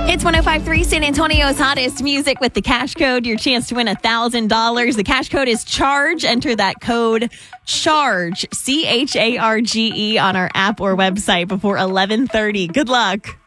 It's 105.3 San Antonio's hottest music with the cash code. Your chance to win $1,000. The cash code is CHARGE. Enter that code CHARGE, CHARGE, on our app or website before 11:30. Good luck.